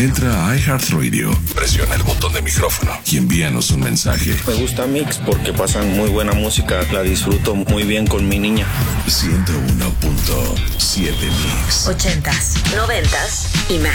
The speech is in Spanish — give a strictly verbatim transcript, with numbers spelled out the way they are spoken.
Entra a iHeartRadio, presiona el botón de micrófono y envíanos un mensaje. Me gusta Mix porque pasan muy buena música, la disfruto muy bien con mi niña. ciento uno punto siete Mix. Ochentas, noventas y más.